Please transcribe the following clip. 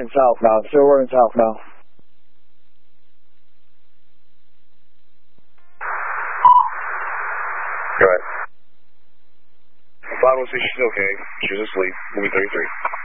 In southbound. Still running southbound. Go ahead. 516, she's okay. She's asleep. Movie 33.